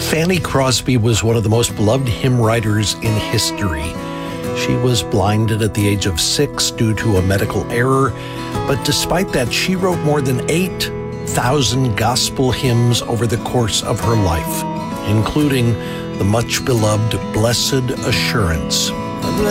Fanny Crosby was one of the most beloved hymn writers in history. She was blinded at the age of 6 due to a medical error, but despite that, she wrote more than 8,000 gospel hymns over the course of her life, including the much beloved Blessed Assurance.